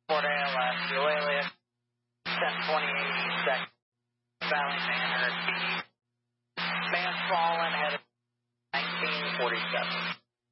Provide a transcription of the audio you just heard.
Port ALS, Eulalia, 1028 East Valley Manor, man fallen, headed 1947.